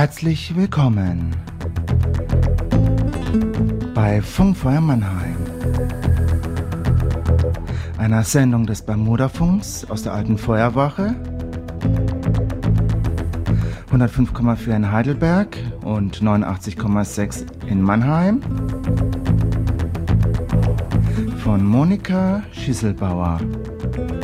Herzlich willkommen bei Funkfeuer Mannheim, einer Sendung des Bermuda-Funks aus der alten Feuerwache, 105,4 in Heidelberg und 89,6 in Mannheim, von Monika Schieselbauer.